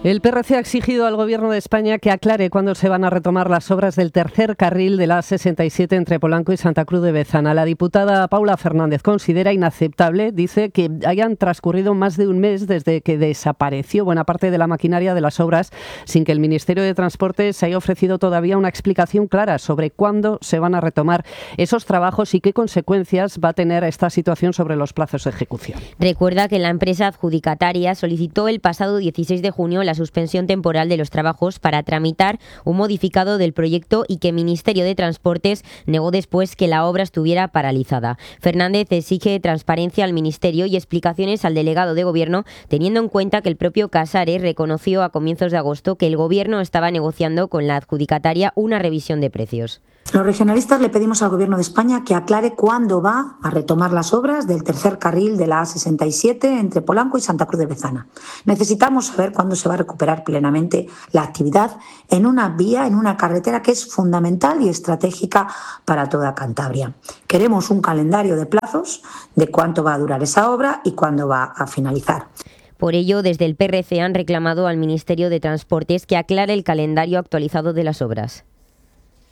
El PRC ha exigido al Gobierno de España que aclare cuándo se van a retomar las obras del tercer carril de la A67 entre Polanco y Santa Cruz de Bezana. La diputada Paula Fernández considera inaceptable, dice, que hayan transcurrido más de un mes desde que desapareció buena parte de la maquinaria de las obras sin que el Ministerio de Transportes haya ofrecido todavía una explicación clara sobre cuándo se van a retomar esos trabajos y qué consecuencias va a tener esta situación sobre los plazos de ejecución. Recuerda que la empresa adjudicataria solicitó el pasado 16 de junio la suspensión temporal de los trabajos para tramitar un modificado del proyecto y que el Ministerio de Transportes negó después que la obra estuviera paralizada. Fernández exige transparencia al Ministerio y explicaciones al delegado de Gobierno, teniendo en cuenta que el propio Casares reconoció a comienzos de agosto que el Gobierno estaba negociando con la adjudicataria una revisión de precios. Los regionalistas le pedimos al Gobierno de España que aclare cuándo va a retomar las obras del tercer carril de la A67 entre Polanco y Santa Cruz de Bezana. Necesitamos saber cuándo se va a recuperar plenamente la actividad en una vía, en una carretera que es fundamental y estratégica para toda Cantabria. Queremos un calendario de plazos de cuánto va a durar esa obra y cuándo va a finalizar. Por ello, desde el PRC han reclamado al Ministerio de Transportes que aclare el calendario actualizado de las obras.